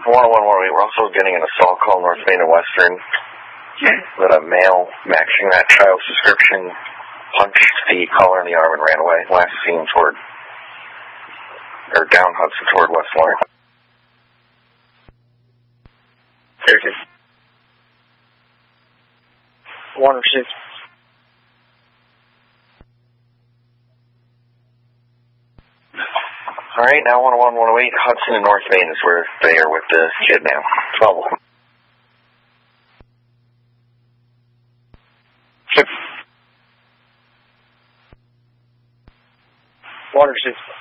10118, we're also getting an assault call North Main and Western that a male matching that child's description punched the caller in the arm and ran away. Last seen down Hudson toward West Lawrence. Okay. 106. All right, now 10118, Hudson and North Main is where they are with the kid now. 12. 106.